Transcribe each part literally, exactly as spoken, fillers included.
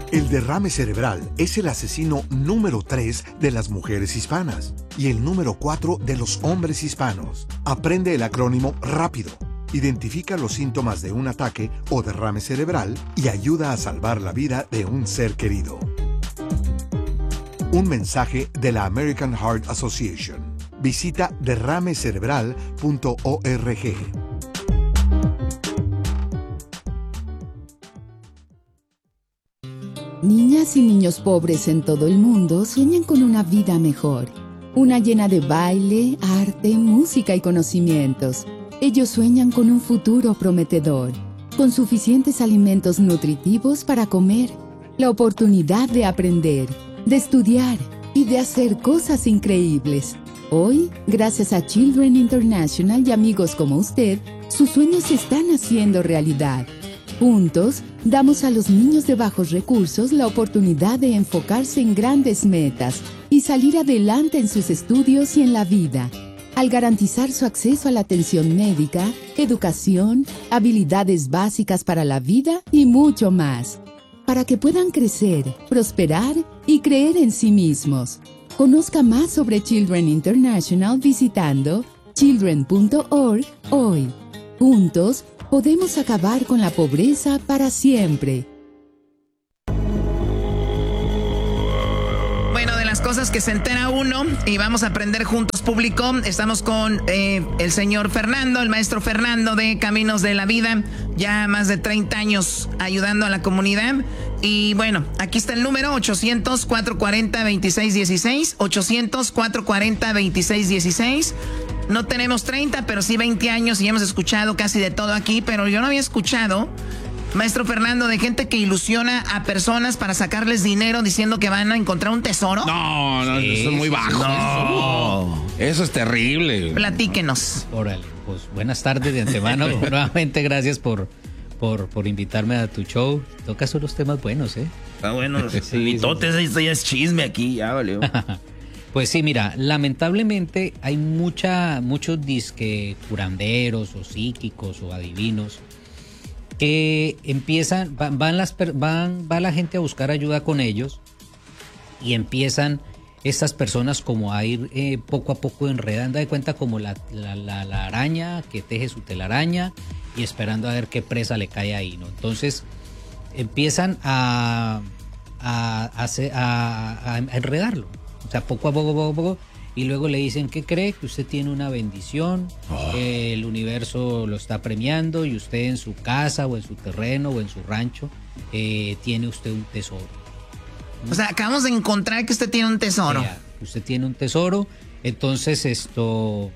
El derrame cerebral es el asesino número tres de las mujeres hispanas y el número cuatro de los hombres hispanos. Aprende el acrónimo rápido. Identifica los síntomas de un ataque o derrame cerebral y ayuda a salvar la vida de un ser querido. Un mensaje de la American Heart Association. Visita derrame cerebral punto org. Niñas y niños pobres en todo el mundo sueñan con una vida mejor. Una llena de baile, arte, música y conocimientos. Ellos sueñan con un futuro prometedor, con suficientes alimentos nutritivos para comer, la oportunidad de aprender, de estudiar y de hacer cosas increíbles. Hoy, gracias a Children International y amigos como usted, sus sueños se están haciendo realidad. Juntos, damos a los niños de bajos recursos la oportunidad de enfocarse en grandes metas y salir adelante en sus estudios y en la vida, al garantizar su acceso a la atención médica, educación, habilidades básicas para la vida y mucho más, para que puedan crecer, prosperar y creer en sí mismos. Conozca más sobre Children International visitando children punto org hoy. Juntos, podemos acabar con la pobreza para siempre. Bueno, de las cosas que se entera uno y vamos a aprender juntos, público. Estamos con eh, el señor Fernando, el maestro Fernando de Caminos de la Vida, ya más de treinta años ayudando a la comunidad. Y bueno, aquí está el número ochocientos, cuatrocientos cuarenta, veintiséis dieciséis, ochocientos, cuatrocientos cuarenta, veintiséis dieciséis. No tenemos treinta, pero sí veinte años y hemos escuchado casi de todo aquí, pero yo no había escuchado, maestro Fernando, de gente que ilusiona a personas para sacarles dinero diciendo que van a encontrar un tesoro. No, no, sí, eso es muy bajo. No, eso es terrible. Platíquenos. Órale, pues buenas tardes de antemano. Nuevamente gracias por, por, por invitarme a tu show. Tocas unos temas buenos, ¿eh? Ah, bueno, sí, mitotes, sí, esto ya es chisme aquí, ya valió. Pues sí, mira, lamentablemente hay mucha, muchos disque curanderos o psíquicos o adivinos que empiezan, van, van las, van, va la gente a buscar ayuda con ellos y empiezan estas personas como a ir eh, poco a poco enredando, de cuenta como la, la, la, la araña que teje su telaraña y esperando a ver qué presa le cae ahí, ¿no? Entonces empiezan a, a, a, a, a enredarlo. O sea, poco a poco, poco a poco, y luego le dicen, ¿qué cree? Que usted tiene una bendición, oh. que el universo lo está premiando y usted en su casa o en su terreno o en su rancho eh, tiene usted un tesoro. O sea, acabamos de encontrar que usted tiene un tesoro. O sea, usted tiene un tesoro, entonces esto...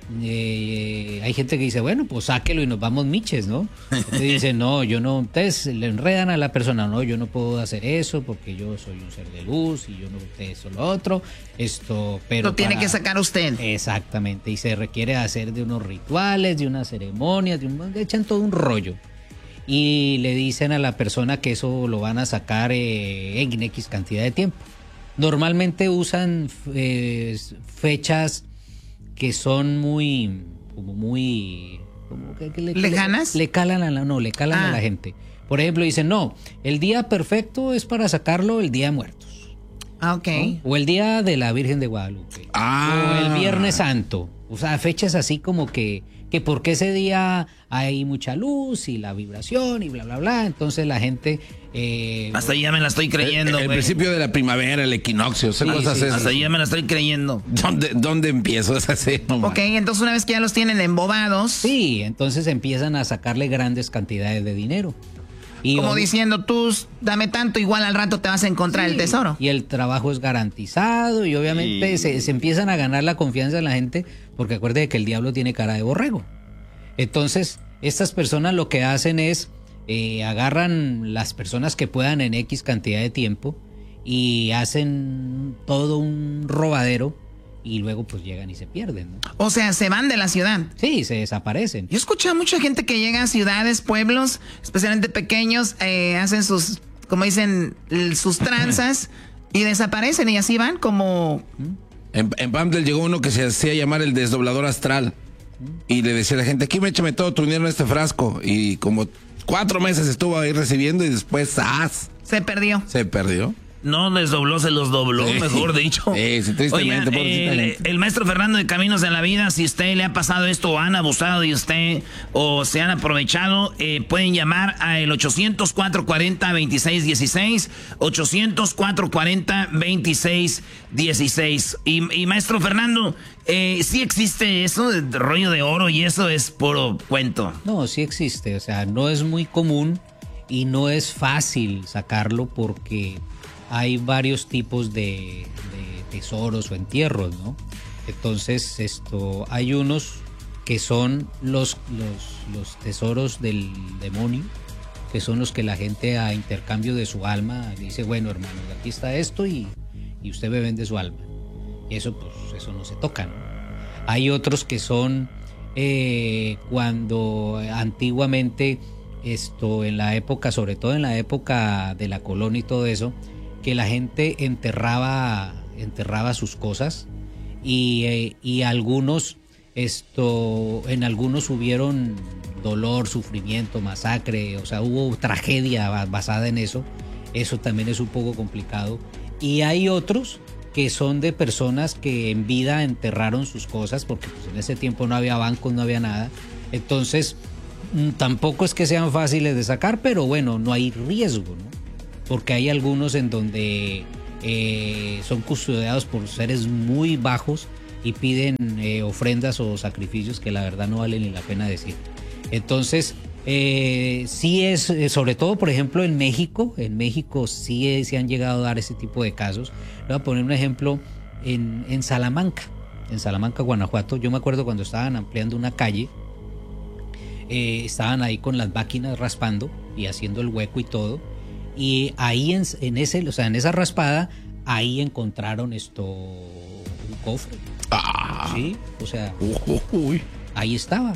Eh, hay gente que dice, bueno, pues sáquelo y nos vamos miches, ¿no? Usted dice, no, yo no, ustedes le enredan a la persona, no, yo no puedo hacer eso porque yo soy un ser de luz y yo no sé eso, lo otro, esto, pero... Lo tiene para... que sacar usted. Exactamente, y se requiere hacer de unos rituales, de unas ceremonias, de un... echan todo un rollo. Y le dicen a la persona que eso lo van a sacar eh, en X cantidad de tiempo. Normalmente usan eh, fechas que son muy, como muy... Como que, que le, ¿lejanas? Le, le calan a la, no, le calan ah. a la gente. Por ejemplo, dicen, no, el día perfecto es para sacarlo el día de muertos. Ah, ok. ¿No? O el día de la Virgen de Guadalupe. Ah. O el Viernes Santo. O sea, fechas así como que, que porque ese día hay mucha luz y la vibración y bla, bla, bla. Entonces la gente... Eh, hasta ahí ya me la estoy creyendo. El, el principio de la primavera, el equinoccio, esas sí, cosas sí, esas. Hasta ahí ya me la estoy creyendo. ¿Dónde, dónde empiezo? Es así. No, ok, entonces una vez que ya los tienen embobados. Sí, entonces empiezan a sacarle grandes cantidades de dinero. Y como hoy, diciendo, tú dame tanto, igual al rato te vas a encontrar sí, el tesoro. Y el trabajo es garantizado y obviamente sí. se, se empiezan a ganar la confianza de la gente porque acuérdate que el diablo tiene cara de borrego. Entonces, estas personas lo que hacen es eh, agarran las personas que puedan en X cantidad de tiempo y hacen todo un robadero y luego pues llegan y se pierden, ¿no? O sea, se van de la ciudad. Sí, se desaparecen. Yo he escuchado a mucha gente que llega a ciudades, pueblos, especialmente pequeños, eh, hacen sus, como dicen, sus tranzas y desaparecen y así van como... En, en Pamdel llegó uno que se hacía llamar el desdoblador astral y le decía a la gente, aquí me échame todo tu dinero en este frasco y como cuatro meses estuvo ahí recibiendo y después ¡zas! Se perdió. Se perdió. No les dobló, se los dobló, sí. Mejor dicho. Sí, sí, tristemente. Oigan, el, el maestro Fernando de Caminos en la Vida, si usted le ha pasado esto o han abusado de usted o se han aprovechado, eh, pueden llamar al ochocientos, cuatrocientos cuarenta, veintiséis dieciséis, ochocientos, cuatrocientos cuarenta, veintiséis dieciséis. Y, y maestro Fernando, eh, ¿sí existe eso de rollo de oro y eso es puro cuento? No, sí existe, o sea, no es muy común y no es fácil sacarlo porque hay varios tipos de, de tesoros o entierros, ¿no? Entonces, esto, hay unos que son los, los, los tesoros del demonio, que son los que la gente a intercambio de su alma dice, bueno, hermano, aquí está esto y, y usted me vende su alma. Y eso, pues, eso no se toca, ¿no? Hay otros que son eh, cuando antiguamente, esto, en la época, sobre todo en la época de la colonia y todo eso, que la gente enterraba, enterraba sus cosas y, eh, y algunos, esto, en algunos hubieron dolor, sufrimiento, masacre, o sea, hubo tragedia basada en eso. Eso también es un poco complicado. Y hay otros que son de personas que en vida enterraron sus cosas porque pues, en ese tiempo no había bancos, no había nada. Entonces, tampoco es que sean fáciles de sacar, pero bueno, no hay riesgo, ¿no? Porque hay algunos en donde eh, son custodiados por seres muy bajos y piden eh, ofrendas o sacrificios que la verdad no vale ni la pena decir. Entonces, eh, sí es, sobre todo, por ejemplo, en México, en México sí es, se han llegado a dar ese tipo de casos. Le voy a poner un ejemplo en, en Salamanca, en Salamanca, Guanajuato. Yo me acuerdo cuando estaban ampliando una calle, eh, estaban ahí con las máquinas raspando y haciendo el hueco y todo. Y ahí en, en ese, o sea, en esa raspada, ahí encontraron esto un cofre. Ah. Sí, o sea, uh, uh, uh. ahí estaba.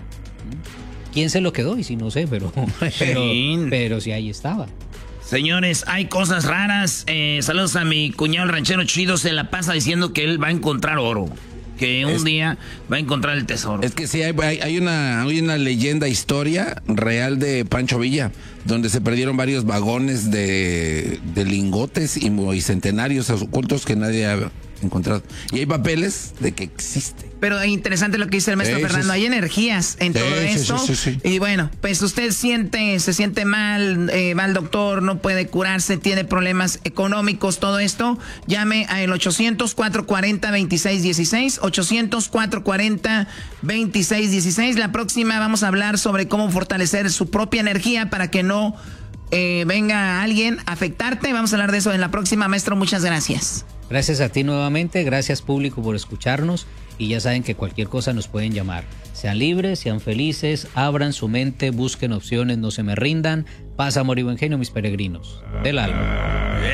¿Quién se lo quedó? Y si no sé, pero, pero, pero sí ahí estaba. Señores, hay cosas raras. Eh, saludos a mi cuñado el ranchero chido, se la pasa diciendo que él va a encontrar oro. Que un es, día va a encontrar el tesoro. Es que sí, hay, hay, una, hay una leyenda, historia real de Pancho Villa, donde se perdieron varios vagones de, de lingotes y, y centenarios ocultos que nadie ha encontrado. Y hay papeles de que existe. Pero es interesante lo que dice el maestro sí, Fernando. Sí, hay energías en sí, todo sí, esto. Sí, sí, sí. Y bueno, pues usted siente, se siente mal, eh, va al doctor, no puede curarse, tiene problemas económicos, todo esto. Llame al ochocientos, cuatrocientos cuarenta, veintiséis dieciséis. ochocientos, cuatrocientos cuarenta, veintiséis dieciséis. La próxima vamos a hablar sobre cómo fortalecer su propia energía para que no eh, venga alguien a afectarte. Vamos a hablar de eso en la próxima. Maestro, muchas gracias. Gracias a ti nuevamente, gracias público por escucharnos y ya saben que cualquier cosa nos pueden llamar. Sean libres, sean felices, abran su mente, busquen opciones, no se me rindan. Paz, amor y buen genio, mis peregrinos del alma.